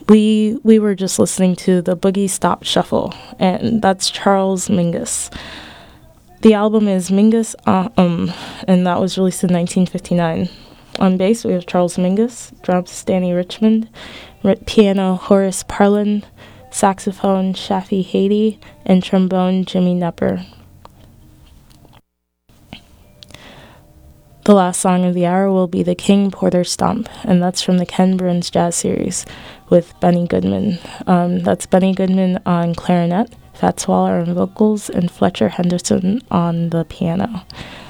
we were just listening to the Boogie Stop Shuffle, and that's Charles Mingus. The album is Mingus, and that was released in 1959. On bass, we have Charles Mingus, drums Danny Richmond, piano Horace Parlin, saxophone Shafi Haiti, and trombone Jimmy Nepper. The last song of the hour will be The King Porter Stomp, and that's from the Ken Burns Jazz Series with Benny Goodman. That's Benny Goodman on clarinet, Fats Waller on vocals, and Fletcher Henderson on the piano.